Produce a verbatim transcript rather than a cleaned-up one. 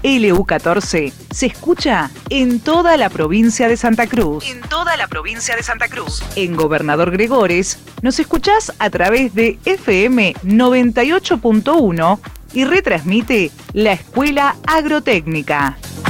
L U catorce se escucha en toda la provincia de Santa Cruz. En toda la provincia de Santa Cruz. En Gobernador Gregores nos escuchás a través de F M noventa y ocho punto uno y retransmite la Escuela Agrotécnica.